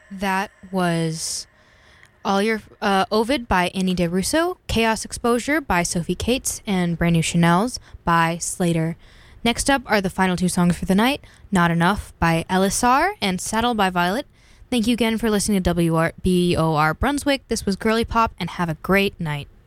That was All Your Ovid by Annie DeRusso, Chaos Exposure by Sophie Cates, and Brand New Chanels by Slater. Next up are the final two songs for the night, Not Enough by LSR and Saddle by Violet. Thank you again for listening to WBOR Brunswick. This was Girly Pop, and have a great night.